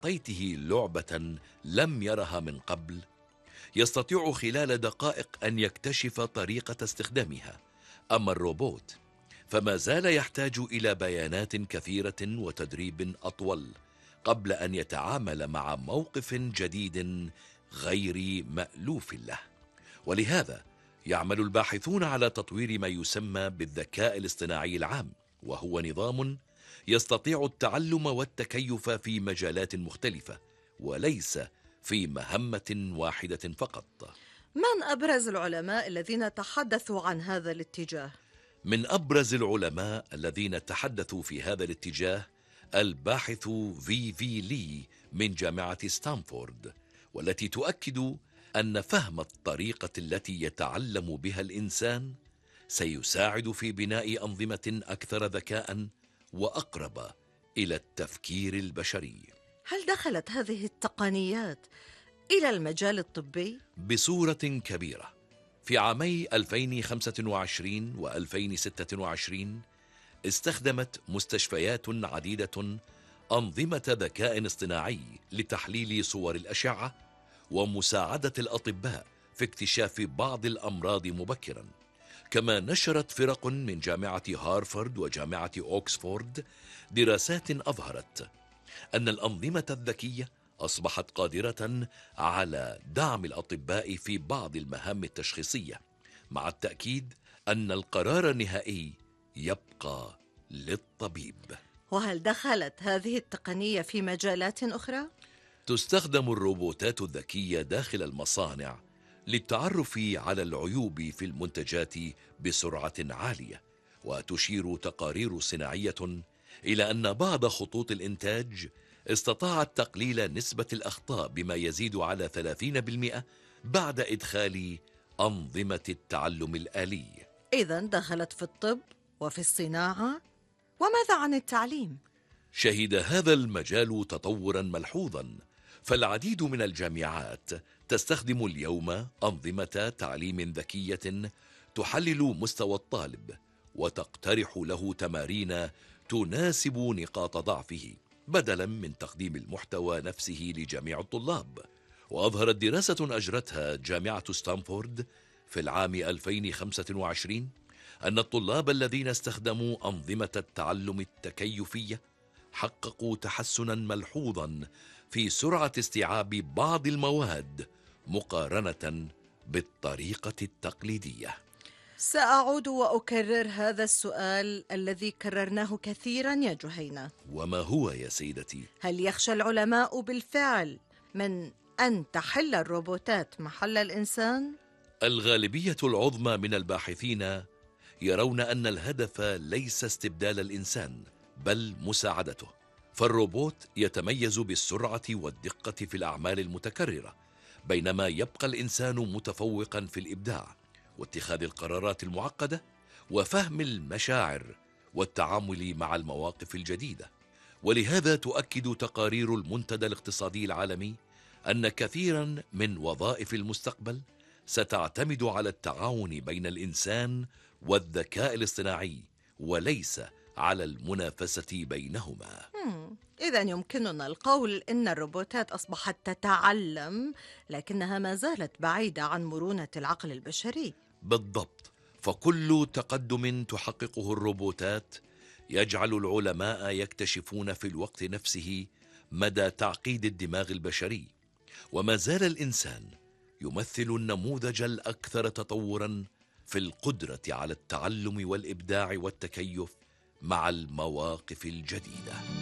أعطيته لعبة لم يرها من قبل، يستطيع خلال دقائق أن يكتشف طريقة استخدامها. أما الروبوت فما زال يحتاج إلى بيانات كثيرة وتدريب أطول قبل أن يتعامل مع موقف جديد غير مألوف له. ولهذا يعمل الباحثون على تطوير ما يسمى بالذكاء الاصطناعي العام، وهو نظام يستطيع التعلم والتكيف في مجالات مختلفة وليس في مهمة واحدة فقط. من أبرز العلماء الذين تحدثوا عن هذا الاتجاه؟ من أبرز العلماء الذين تحدثوا في هذا الاتجاه الباحث في لي من جامعة ستانفورد، والتي تؤكد أن فهم الطريقة التي يتعلم بها الإنسان سيساعد في بناء أنظمة أكثر ذكاء وأقرب إلى التفكير البشري. هل دخلت هذه التقنيات إلى المجال الطبي؟ بصورة كبيرة. في عامي 2025 و2026 استخدمت مستشفيات عديدة أنظمة ذكاء اصطناعي لتحليل صور الأشعة ومساعدة الأطباء في اكتشاف بعض الأمراض مبكرا. كما نشرت فرق من جامعة هارفارد وجامعة أوكسفورد دراسات أظهرت أن الأنظمة الذكية أصبحت قادرة على دعم الأطباء في بعض المهام التشخيصية، مع التأكيد أن القرار النهائي يبقى للطبيب. وهل دخلت هذه التقنية في مجالات أخرى؟ تستخدم الروبوتات الذكية داخل المصانع للتعرف على العيوب في المنتجات بسرعة عالية، وتشير تقارير صناعية إلى أن بعض خطوط الإنتاج استطاعت تقليل نسبة الأخطاء بما يزيد على 30% بعد إدخال أنظمة التعلم الآلي. إذن دخلت في الطب وفي الصناعة، وماذا عن التعليم؟ شهد هذا المجال تطورا ملحوظا، فالعديد من الجامعات تستخدم اليوم أنظمة تعليم ذكية تحلل مستوى الطالب وتقترح له تمارين تناسب نقاط ضعفه بدلا من تقديم المحتوى نفسه لجميع الطلاب. وأظهرت دراسة أجرتها جامعة ستانفورد في العام 2025 أن الطلاب الذين استخدموا أنظمة التعلم التكيفية حققوا تحسنا ملحوظا في سرعة استيعاب بعض المواد مقارنة بالطريقة التقليدية. سأعود وأكرر هذا السؤال الذي كررناه كثيرا يا جهينة. وما هو يا سيدتي؟ هل يخشى العلماء بالفعل من أن تحل الروبوتات محل الإنسان؟ الغالبية العظمى من الباحثين يرون أن الهدف ليس استبدال الإنسان بل مساعدته، فالروبوت يتميز بالسرعة والدقة في الأعمال المتكررة، بينما يبقى الإنسان متفوقا في الإبداع واتخاذ القرارات المعقدة وفهم المشاعر والتعامل مع المواقف الجديدة. ولهذا تؤكد تقارير المنتدى الاقتصادي العالمي أن كثيرا من وظائف المستقبل ستعتمد على التعاون بين الإنسان والذكاء الاصطناعي وليس على المنافسة بينهما. إذن يمكننا القول إن الروبوتات أصبحت تتعلم، لكنها ما زالت بعيدة عن مرونة العقل البشري. بالضبط، فكل تقدم تحققه الروبوتات يجعل العلماء يكتشفون في الوقت نفسه مدى تعقيد الدماغ البشري، وما زال الإنسان يمثل النموذج الأكثر تطورا في القدرة على التعلم والإبداع والتكيف مع المواقف الجديدة.